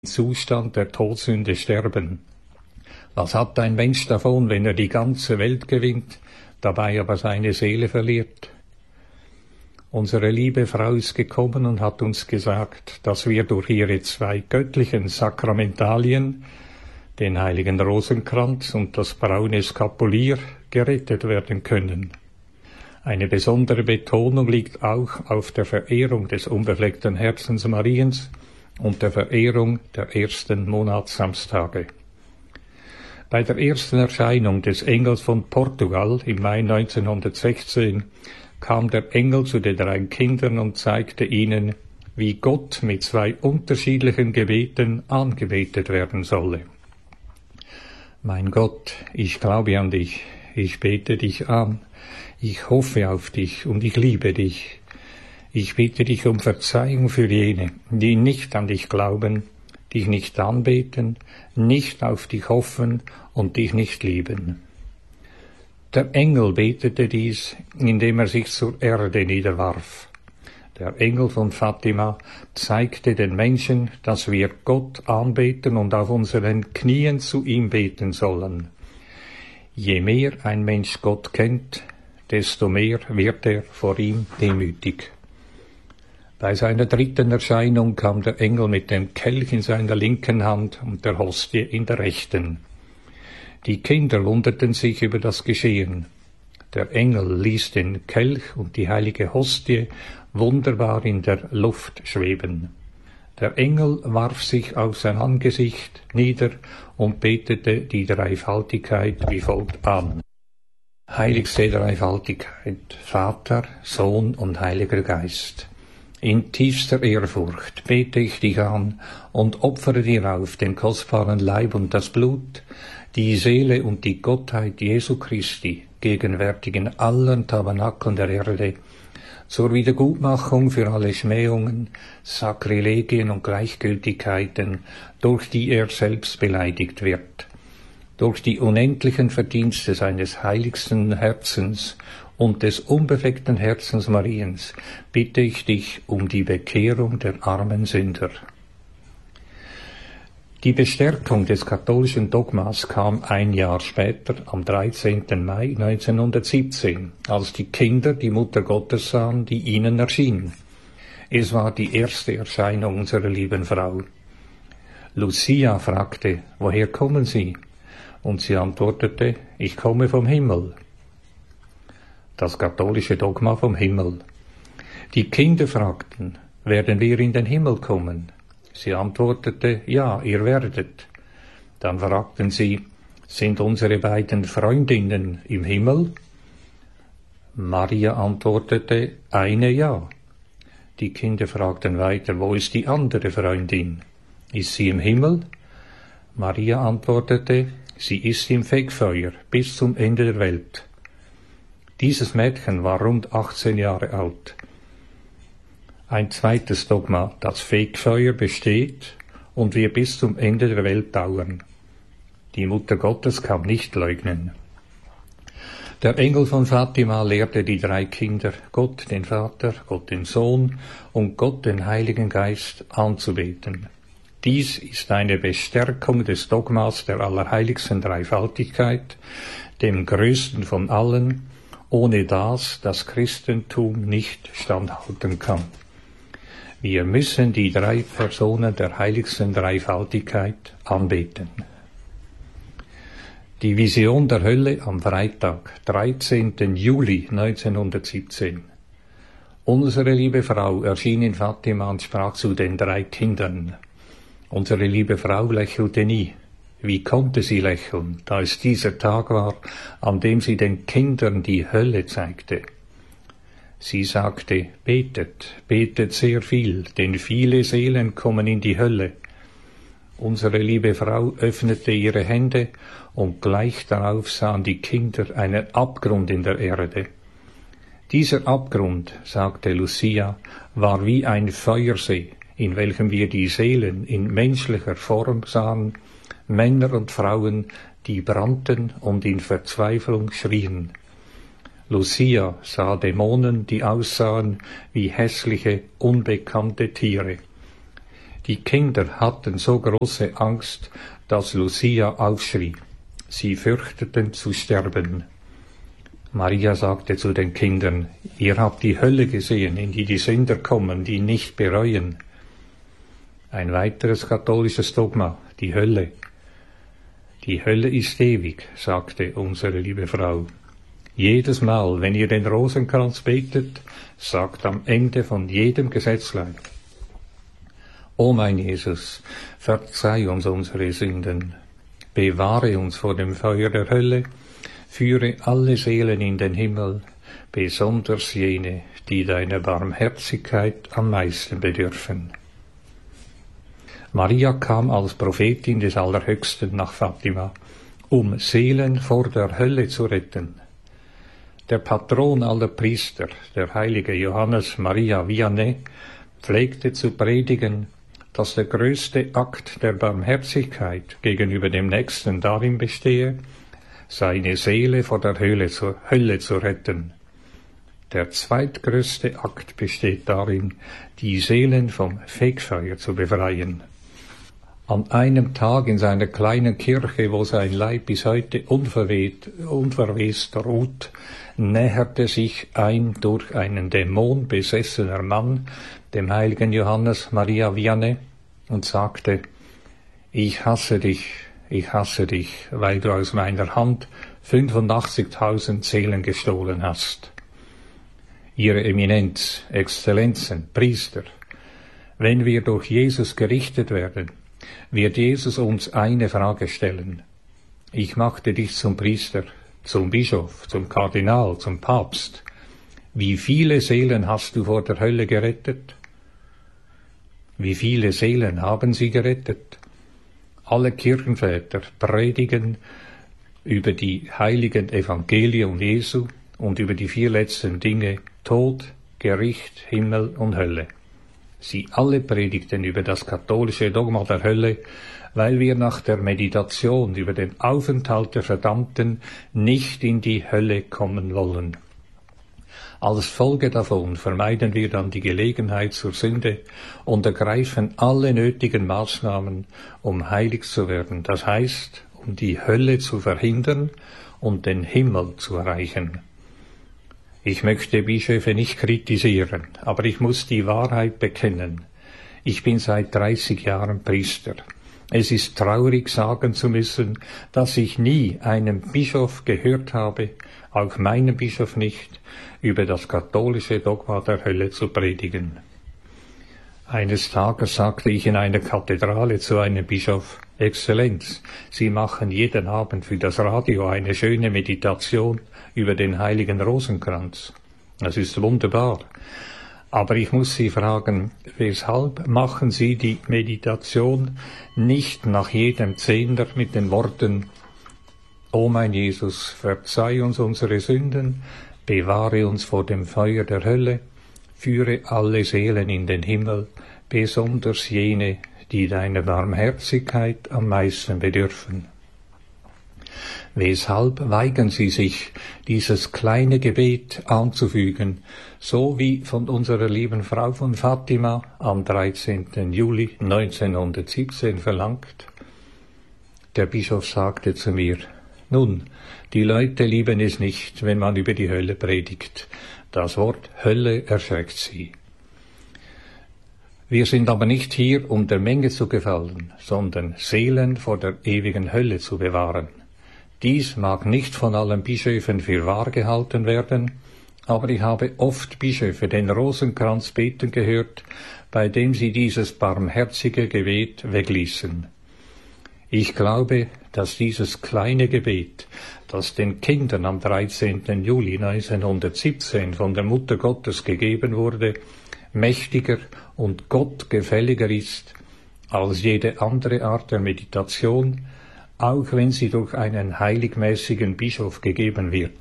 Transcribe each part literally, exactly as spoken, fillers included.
Zustand der Todsünde sterben. Was hat ein Mensch davon, wenn er die ganze Welt gewinnt, dabei aber seine Seele verliert? Unsere liebe Frau ist gekommen und hat uns gesagt, dass wir durch ihre zwei göttlichen Sakramentalien, den heiligen Rosenkranz und das braune Skapulier, gerettet werden können. Eine besondere Betonung liegt auch auf der Verehrung des unbefleckten Herzens Mariens und der Verehrung der ersten Monatssamstage. Bei der ersten Erscheinung des Engels von Portugal im Mai neunzehnhundertsechzehn kam der Engel zu den drei Kindern und zeigte ihnen, wie Gott mit zwei unterschiedlichen Gebeten angebetet werden solle. Mein Gott, ich glaube an dich, ich bete dich an, ich hoffe auf dich und ich liebe dich. Ich bitte dich um Verzeihung für jene, die nicht an dich glauben, dich nicht anbeten, nicht auf dich hoffen und dich nicht lieben. Der Engel betete dies, indem er sich zur Erde niederwarf. Der Engel von Fatima zeigte den Menschen, dass wir Gott anbeten und auf unseren Knien zu ihm beten sollen. Je mehr ein Mensch Gott kennt, desto mehr wird er vor ihm demütig. Bei seiner dritten Erscheinung kam der Engel mit dem Kelch in seiner linken Hand und der Hostie in der rechten. Die Kinder wunderten sich über das Geschehen. Der Engel ließ den Kelch und die heilige Hostie wunderbar in der Luft schweben. Der Engel warf sich auf sein Angesicht nieder und betete die Dreifaltigkeit wie folgt an. Heiligste Dreifaltigkeit, Vater, Sohn und Heiliger Geist. In tiefster Ehrfurcht bete ich dich an und opfere dir auf den kostbaren Leib und das Blut, die Seele und die Gottheit Jesu Christi, gegenwärtig in allen Tabernakeln der Erde, zur Wiedergutmachung für alle Schmähungen, Sakrilegien und Gleichgültigkeiten, durch die er selbst beleidigt wird. Durch die unendlichen Verdienste seines heiligsten Herzens und des unbefleckten Herzens Mariens bitte ich dich um die Bekehrung der armen Sünder. Die Bestärkung des katholischen Dogmas kam ein Jahr später, am dreizehnten Mai neunzehnhundertsiebzehn, als die Kinder die Mutter Gottes sahen, die ihnen erschien. Es war die erste Erscheinung unserer lieben Frau. Lucia fragte, woher kommen Sie? Und sie antwortete, ich komme vom Himmel. Das katholische Dogma vom Himmel. Die Kinder fragten, werden wir in den Himmel kommen? Sie antwortete, ja, ihr werdet. Dann fragten sie, sind unsere beiden Freundinnen im Himmel? Maria antwortete, eine ja. Die Kinder fragten weiter, wo ist die andere Freundin? Ist sie im Himmel? Maria antwortete, sie ist im Fegfeuer bis zum Ende der Welt. Dieses Mädchen war rund achtzehn Jahre alt. Ein zweites Dogma, das Fegfeuer besteht und wir bis zum Ende der Welt dauern. Die Mutter Gottes kann nicht leugnen. Der Engel von Fatima lehrte die drei Kinder, Gott den Vater, Gott den Sohn und Gott den Heiligen Geist anzubeten. Dies ist eine Bestärkung des Dogmas der allerheiligsten Dreifaltigkeit, dem größten von allen, ohne das das Christentum nicht standhalten kann. Wir müssen die drei Personen der heiligsten Dreifaltigkeit anbeten. Die Vision der Hölle am Freitag, dreizehnten Juli neunzehnhundertsiebzehn. Unsere liebe Frau erschien in Fatima und sprach zu den drei Kindern. Unsere liebe Frau lächelte nie. Wie konnte sie lächeln, da es dieser Tag war, an dem sie den Kindern die Hölle zeigte? Sie sagte, betet, betet sehr viel, denn viele Seelen kommen in die Hölle. Unsere liebe Frau öffnete ihre Hände und gleich darauf sahen die Kinder einen Abgrund in der Erde. Dieser Abgrund, sagte Lucia, war wie ein Feuersee, in welchem wir die Seelen in menschlicher Form sahen, Männer und Frauen, die brannten und in Verzweiflung schrien. Lucia sah Dämonen, die aussahen wie hässliche, unbekannte Tiere. Die Kinder hatten so große Angst, dass Lucia aufschrie. Sie fürchteten zu sterben. Maria sagte zu den Kindern, ihr habt die Hölle gesehen, in die die Sünder kommen, die nicht bereuen. Ein weiteres katholisches Dogma, die Hölle. Die Hölle ist ewig, sagte unsere liebe Frau. Jedes Mal, wenn ihr den Rosenkranz betet, sagt am Ende von jedem Gesetzlein: O mein Jesus, verzeih uns unsere Sünden, bewahre uns vor dem Feuer der Hölle, führe alle Seelen in den Himmel, besonders jene, die deiner Barmherzigkeit am meisten bedürfen. Maria kam als Prophetin des Allerhöchsten nach Fatima, um Seelen vor der Hölle zu retten. Der Patron aller Priester, der heilige Johannes Maria Vianney, pflegte zu predigen, dass der größte Akt der Barmherzigkeit gegenüber dem Nächsten darin bestehe, seine Seele vor der Hölle zu, Hölle zu retten. Der zweitgrößte Akt besteht darin, die Seelen vom Fegfeuer zu befreien. An einem Tag in seiner kleinen Kirche, wo sein Leib bis heute unverweht, unverwest ruht, näherte sich ein durch einen Dämon besessener Mann dem heiligen Johannes Maria Vianney und sagte: Ich hasse dich, ich hasse dich, weil du aus meiner Hand fünfundachtzigtausend Seelen gestohlen hast. Ihre Eminenz, Exzellenzen, Priester, wenn wir durch Jesus gerichtet werden, wird Jesus uns eine Frage stellen. Ich machte dich zum Priester, zum Bischof, zum Kardinal, zum Papst. Wie viele Seelen hast du vor der Hölle gerettet? Wie viele Seelen haben sie gerettet? Alle Kirchenväter predigen über die heiligen Evangelien Jesu und über die vier letzten Dinge: Tod, Gericht, Himmel und Hölle. Sie alle predigten über das katholische Dogma der Hölle, weil wir nach der Meditation über den Aufenthalt der Verdammten nicht in die Hölle kommen wollen. Als Folge davon vermeiden wir dann die Gelegenheit zur Sünde und ergreifen alle nötigen Maßnahmen, um heilig zu werden, das heißt, um die Hölle zu verhindern und den Himmel zu erreichen. Ich möchte Bischöfe nicht kritisieren, aber ich muss die Wahrheit bekennen. Ich bin seit dreißig Jahren Priester. Es ist traurig, sagen zu müssen, dass ich nie einen Bischof gehört habe, auch meinen Bischof nicht, über das katholische Dogma der Hölle zu predigen. Eines Tages sagte ich in einer Kathedrale zu einem Bischof: Exzellenz, Sie machen jeden Abend für das Radio eine schöne Meditation über den heiligen Rosenkranz. Das ist wunderbar. Aber ich muss Sie fragen, weshalb machen Sie die Meditation nicht nach jedem Zehner mit den Worten: O mein Jesus, verzeih uns unsere Sünden, bewahre uns vor dem Feuer der Hölle, führe alle Seelen in den Himmel, besonders jene, die deiner Barmherzigkeit am meisten bedürfen. Weshalb weigern Sie sich, dieses kleine Gebet anzufügen, so wie von unserer lieben Frau von Fatima am dreizehnten Juli neunzehnhundertsiebzehn verlangt? Der Bischof sagte zu mir: Nun, die Leute lieben es nicht, wenn man über die Hölle predigt. Das Wort Hölle erschreckt sie. Wir sind aber nicht hier, um der Menge zu gefallen, sondern Seelen vor der ewigen Hölle zu bewahren. Dies mag nicht von allen Bischöfen für wahr gehalten werden, aber ich habe oft Bischöfe den Rosenkranz beten gehört, bei dem sie dieses barmherzige Gebet wegließen. Ich glaube, dass dieses kleine Gebet, das den Kindern am dreizehnten Juli neunzehnhundertsiebzehn von der Mutter Gottes gegeben wurde, mächtiger und gottgefälliger ist als jede andere Art der Meditation, auch wenn sie durch einen heiligmäßigen Bischof gegeben wird.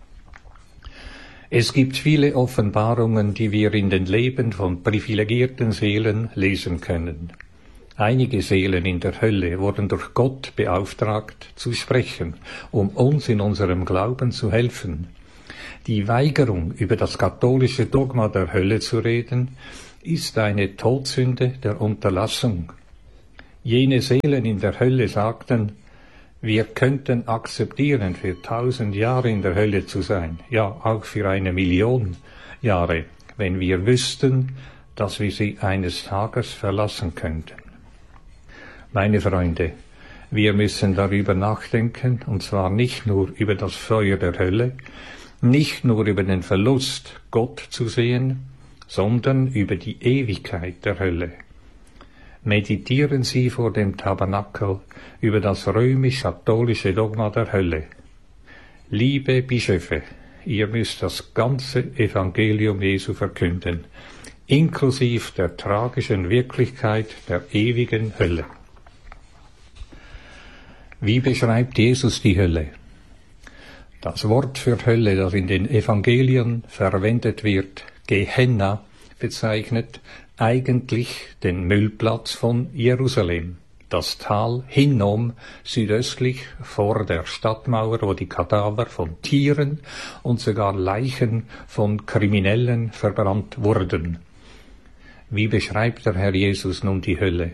Es gibt viele Offenbarungen, die wir in den Leben von privilegierten Seelen lesen können. Einige Seelen in der Hölle wurden durch Gott beauftragt, zu sprechen, um uns in unserem Glauben zu helfen. Die Weigerung, über das katholische Dogma der Hölle zu reden, ist eine Todsünde der Unterlassung. Jene Seelen in der Hölle sagten, wir könnten akzeptieren, für tausend Jahre in der Hölle zu sein, ja auch für eine Million Jahre, wenn wir wüssten, dass wir sie eines Tages verlassen könnten. Meine Freunde, wir müssen darüber nachdenken, und zwar nicht nur über das Feuer der Hölle, nicht nur über den Verlust, Gott zu sehen, sondern über die Ewigkeit der Hölle. Meditieren Sie vor dem Tabernakel über das römisch-katholische Dogma der Hölle. Liebe Bischöfe, ihr müsst das ganze Evangelium Jesu verkünden, inklusive der tragischen Wirklichkeit der ewigen Hölle. Wie beschreibt Jesus die Hölle? Das Wort für Hölle, das in den Evangelien verwendet wird, Gehenna, bezeichnet eigentlich den Müllplatz von Jerusalem, das Tal Hinnom südöstlich vor der Stadtmauer, wo die Kadaver von Tieren und sogar Leichen von Kriminellen verbrannt wurden. Wie beschreibt der Herr Jesus nun die Hölle?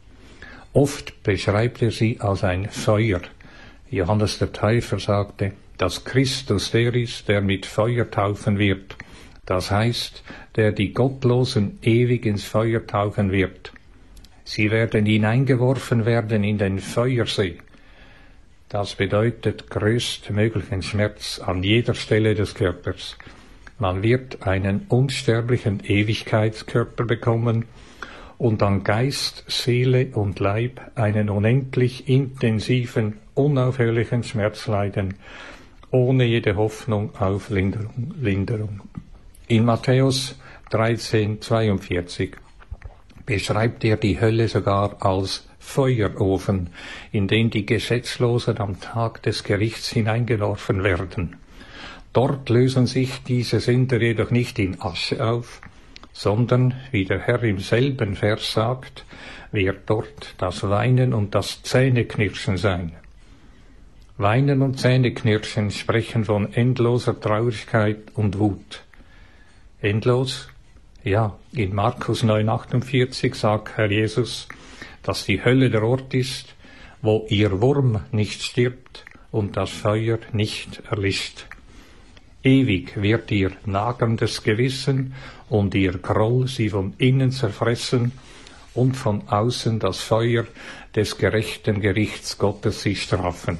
Oft beschreibt er sie als ein Feuer. Johannes der Täufer sagte, dass Christus der ist, der mit Feuer taufen wird. Das heißt, der die Gottlosen ewig ins Feuer tauchen wird. Sie werden hineingeworfen werden in den Feuersee. Das bedeutet größtmöglichen Schmerz an jeder Stelle des Körpers. Man wird einen unsterblichen Ewigkeitskörper bekommen und an Geist, Seele und Leib einen unendlich intensiven, unaufhörlichen Schmerz leiden, ohne jede Hoffnung auf Linderung. Linderung. In Matthäus dreizehn zweiundvierzig beschreibt er die Hölle sogar als Feuerofen, in den die Gesetzlosen am Tag des Gerichts hineingeworfen werden. Dort lösen sich diese Sünder jedoch nicht in Asche auf, sondern, wie der Herr im selben Vers sagt, wird dort das Weinen und das Zähneknirschen sein. Weinen und Zähneknirschen sprechen von endloser Traurigkeit und Wut. Endlos? Ja, in Markus neun achtundvierzig sagt Herr Jesus, dass die Hölle der Ort ist, wo ihr Wurm nicht stirbt und das Feuer nicht erlischt. Ewig wird ihr nagerndes Gewissen und ihr Groll sie von innen zerfressen und von außen das Feuer des gerechten Gerichts Gottes sie strafen.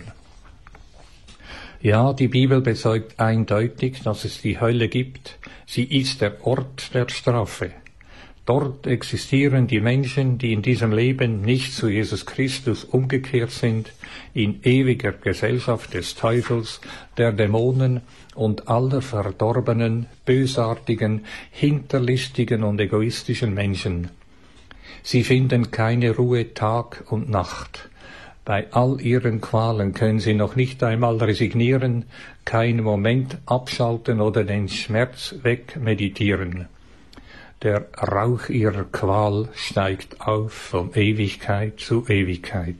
Ja, die Bibel bezeugt eindeutig, dass es die Hölle gibt. Sie ist der Ort der Strafe. Dort existieren die Menschen, die in diesem Leben nicht zu Jesus Christus umgekehrt sind, in ewiger Gesellschaft des Teufels, der Dämonen und aller verdorbenen, bösartigen, hinterlistigen und egoistischen Menschen. Sie finden keine Ruhe Tag und Nacht. Bei all ihren Qualen können sie noch nicht einmal resignieren, keinen Moment abschalten oder den Schmerz wegmeditieren. Der Rauch ihrer Qual steigt auf von Ewigkeit zu Ewigkeit.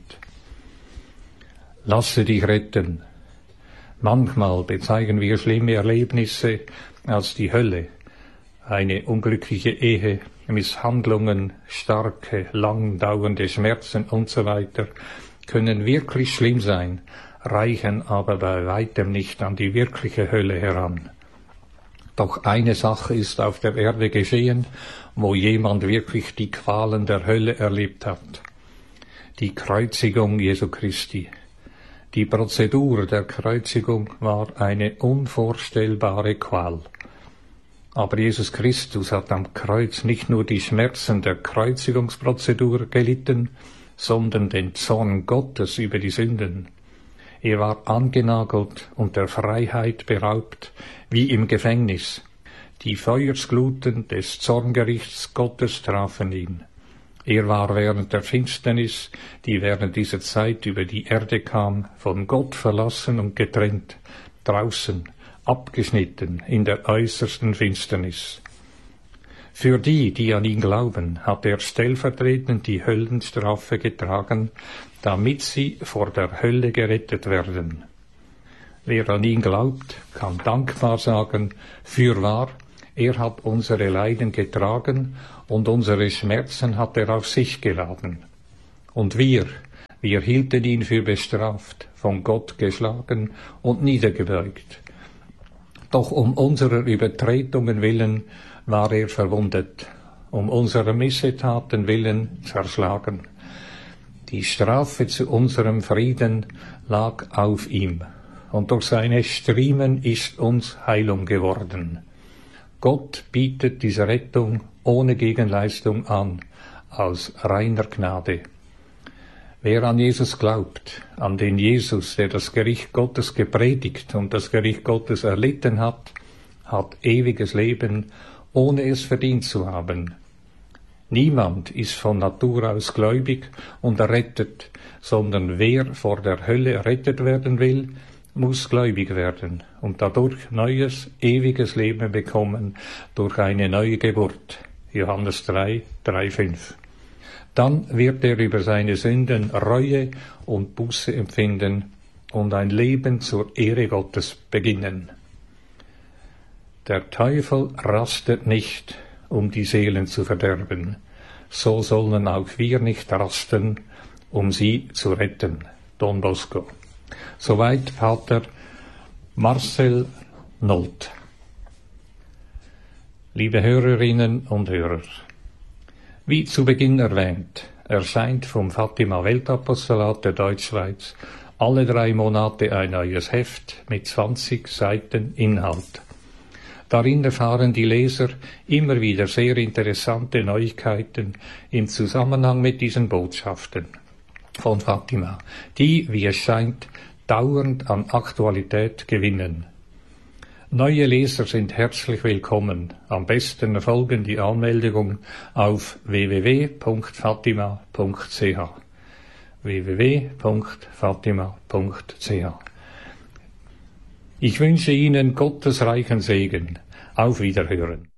Lasse dich retten. Manchmal bezeigen wir schlimme Erlebnisse als die Hölle. Eine unglückliche Ehe, Misshandlungen, starke, lang dauernde Schmerzen und so weiter können wirklich schlimm sein, reichen aber bei weitem nicht an die wirkliche Hölle heran. Doch eine Sache ist auf der Erde geschehen, wo jemand wirklich die Qualen der Hölle erlebt hat. Die Kreuzigung Jesu Christi. Die Prozedur der Kreuzigung war eine unvorstellbare Qual. Aber Jesus Christus hat am Kreuz nicht nur die Schmerzen der Kreuzigungsprozedur gelitten, sondern den Zorn Gottes über die Sünden. Er war angenagelt und der Freiheit beraubt, wie im Gefängnis. Die Feuersgluten des Zorngerichts Gottes trafen ihn. Er war während der Finsternis, die während dieser Zeit über die Erde kam, von Gott verlassen und getrennt, draußen, abgeschnitten in der äußersten Finsternis. Für die, die an ihn glauben, hat er stellvertretend die Höllenstrafe getragen, damit sie vor der Hölle gerettet werden. Wer an ihn glaubt, kann dankbar sagen, fürwahr, Er hat unsere Leiden getragen und unsere Schmerzen hat er auf sich geladen. Und wir, wir hielten ihn für bestraft, von Gott geschlagen und niedergebeugt. Doch um unserer Übertretungen willen war er verwundet, um unserer Missetaten willen zerschlagen. Die Strafe zu unserem Frieden lag auf ihm, und durch seine Striemen ist uns Heilung geworden. Gott bietet diese Rettung ohne Gegenleistung an, aus reiner Gnade. Wer an Jesus glaubt, an den Jesus, der das Gericht Gottes gepredigt und das Gericht Gottes erlitten hat, hat ewiges Leben, ohne es verdient zu haben. Niemand ist von Natur aus gläubig und errettet, sondern wer vor der Hölle errettet werden will, muss gläubig werden und dadurch neues, ewiges Leben bekommen durch eine neue Geburt. Johannes drei, drei, fünf. Dann wird er über seine Sünden Reue und Buße empfinden und ein Leben zur Ehre Gottes beginnen. Der Teufel rastet nicht, um die Seelen zu verderben. So sollen auch wir nicht rasten, um sie zu retten. Don Bosco. Soweit Pater Marcel Noth. Liebe Hörerinnen und Hörer, wie zu Beginn erwähnt, erscheint vom Fatima Weltapostolat der Deutschschweiz alle drei Monate ein neues Heft mit zwanzig Seiten Inhalt. Darin erfahren die Leser immer wieder sehr interessante Neuigkeiten im Zusammenhang mit diesen Botschaften von Fatima, die, wie es scheint, dauernd an Aktualität gewinnen. Neue Leser sind herzlich willkommen. Am besten erfolgen die Anmeldungen auf w w w punkt fatima punkt c h. w w w punkt fatima punkt c h. Ich wünsche Ihnen Gottes reichen Segen. Auf Wiederhören.